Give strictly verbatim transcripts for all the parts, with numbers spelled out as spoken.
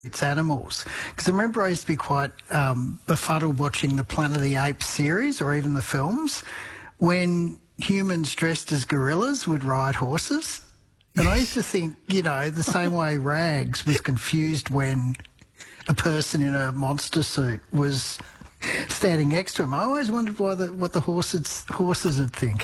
It's animals. Because I remember I used to be quite um, befuddled watching the Planet of the Apes series or even the films when humans dressed as gorillas would ride horses. And I used to think, you know, the same way Rags was confused when a person in a monster suit was standing next to him. I always wondered why the, what the horses, horses would think.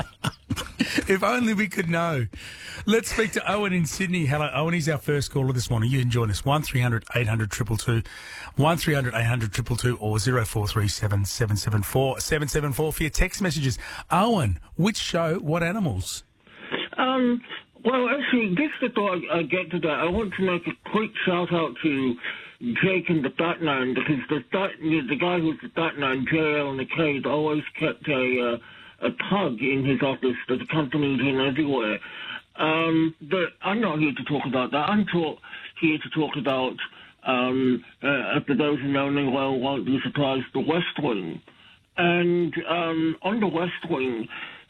If only we could know. Let's speak to Owen in Sydney. Hello, Owen. He's our first caller this morning. You can join us. one three hundred eight hundred two two two, one three hundred eight hundred two two two or zero four three seven seven seven four seven seven four for your text messages. Owen, which show, what animals? Um, well, actually, just before I, I get to that, I want to make a quick shout-out to Jake and the Batman, because the, the guy who's the Batman, J L McCabe, always kept a... Uh, a pug in his office that accompanied him everywhere. Um, but I'm not here to talk about that. I'm talk, here to talk about, um, uh, for those who know me well, won't be surprised, the West Wing. And um, on the West Wing,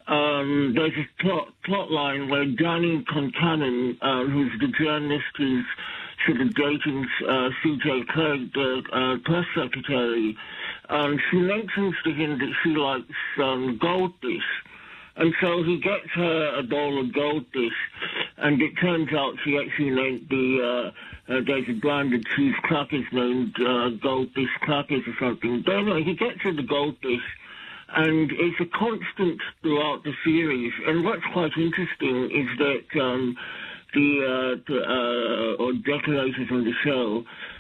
um, there's a plot, plot line where Danny Concannon, uh, who's the journalist who's sort of dating uh, C J Craig, the uh, press secretary, Um, she mentions to him that she likes um, goldfish, and so he gets her a bowl of goldfish, and it turns out she actually meant the, uh, uh, there's a brand of cheese crackers named uh, Goldfish Crackers or something. But anyway, he gets her the goldfish, and it's a constant throughout the series, and what's quite interesting is that um, the, uh, the uh, or decorators on the show,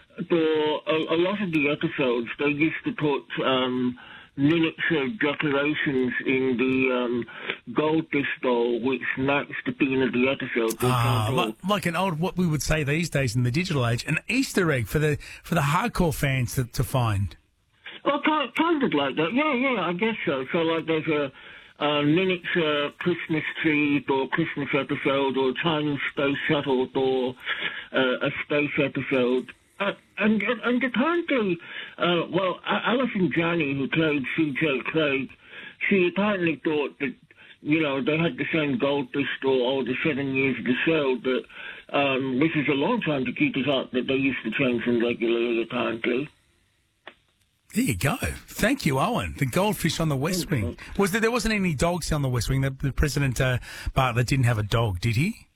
for a, a lot of the episodes, they used to put um, miniature decorations in the um, goldfish bowl, which matched the theme of the episode. Ah, like, like an old, what we would say these days in the digital age, an Easter egg for the for the hardcore fans to, to find. Well, kind, kind of like that. Yeah, yeah, I guess so. So, like, there's a, a miniature Christmas tree or Christmas episode, or a Chinese space shuttle, or uh, a space episode. Uh, and, and apparently, uh, well, Alison Janney, who played C J Craig, she apparently thought that, you know, they had the same goldfish for all the seven years of the show, but um, which is a long time to keep it up, that they used to change them regularly, apparently. There you go. Thank you, Owen. The goldfish on the West Wing. Was there, there wasn't any dogs on the West Wing? The, the President uh, Bartlett didn't have a dog, did he?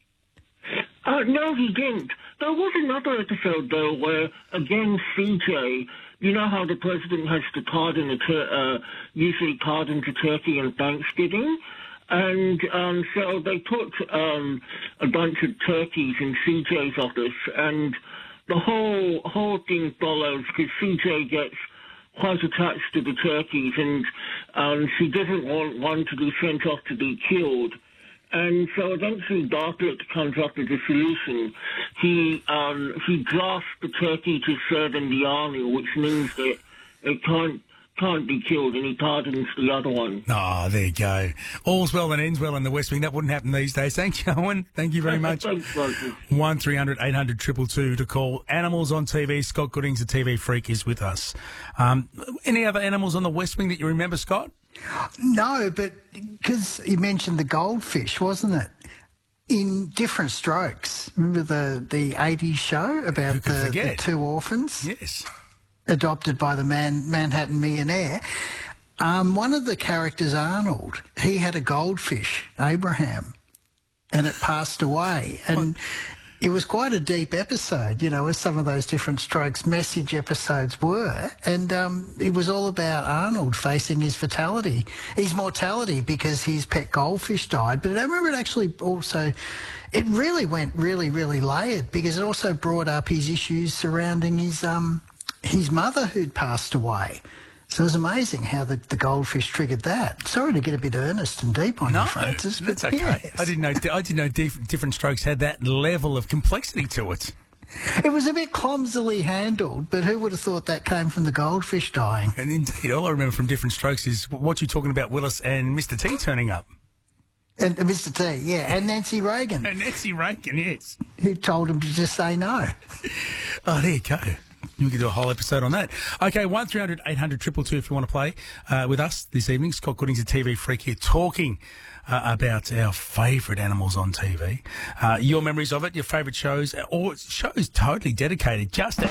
Uh, no, he didn't. There was another episode, though, where, again, C J, you know how the president has to pardon, a tur- uh, usually pardon to Turkey on Thanksgiving? And um, so they put um, a bunch of turkeys in C J's office, and the whole whole thing follows because C J gets quite attached to the turkeys, and um, she doesn't want one to be sent off to be killed. And so eventually Bartlett comes up with a solution. He um, he drafts the turkey to serve in the army, which means that it can't can't be killed, and he pardons the other one. Oh, there you go. All's well that ends well in the West Wing. That wouldn't happen these days. Thank you, Owen. Thank you very much. Thanks, Roger. one three hundred eight hundred two two two to call. Animals on T V. Scott Goodings, the T V freak, is with us. Um, any other animals on the West Wing that you remember, Scott? No, but because you mentioned the goldfish, wasn't it? In Different Strokes. Remember the, the eighties show about the, the two orphans? Yes. Adopted by the man, Manhattan millionaire. Um, one of the characters, Arnold, he had a goldfish, Abraham, and it passed away. And it was quite a deep episode, you know, as some of those Different Strokes message episodes were. And um, it was all about Arnold facing his fatality, his mortality, because his pet goldfish died. But I remember it actually also, it really went really, really layered, because it also brought up his issues surrounding his um, his mother who'd passed away. So it was amazing how the, the goldfish triggered that. Sorry to get a bit earnest and deep on no, you, Francis. That's but okay. Yes. I didn't know. I didn't know diff- Different Strokes had that level of complexity to it. It was a bit clumsily handled, but who would have thought that came from the goldfish dying? And indeed, all I remember from Different Strokes is what you're talking about, Willis and Mister T turning up. And uh, Mister T, yeah, and Nancy Reagan. And Nancy Reagan, yes. Who told him to just say no. Oh, there you go. We could do a whole episode on that. Okay, one three hundred eight hundred two two two if you want to play uh, with us this evening. Scott Gooding's a T V freak here talking uh, about our favourite animals on T V. Uh, your memories of it, your favourite shows, or shows totally dedicated just